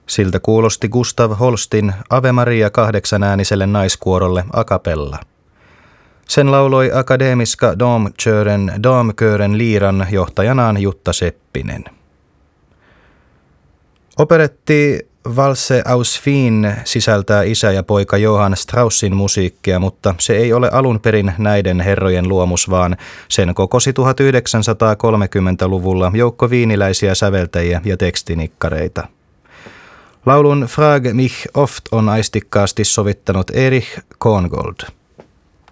Siltä kuulosti Gustav Holstin Ave Maria 8-ääniselle naiskuorolle a cappella. Sen lauloi Akademiska Damkören liiran johtajanaan Jutta Seppinen. Operetti Valse aus Wien sisältää isä ja poika Johann Straussin musiikkia, mutta se ei ole alun perin näiden herrojen luomus, vaan sen kokosi 1930-luvulla joukko viiniläisiä säveltäjiä ja tekstinikkareita. Laulun Frag mich oft on aistikkaasti sovittanut Erich Korngold.